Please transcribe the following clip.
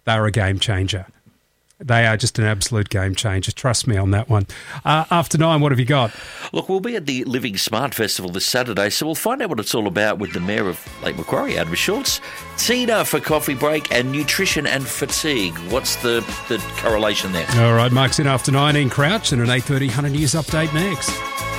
they're a game changer. They are just an absolute game changer. Trust me on that one. After 9, what have you got? Look, we'll be at the Living Smart Festival this Saturday, so we'll find out what it's all about with the Mayor of Lake Macquarie, Adam Schultz. Tina for Coffee Break, and nutrition and fatigue. What's the correlation there? All right, Mark's in after 9. Ian Crouch and an 8:30 100 News update next.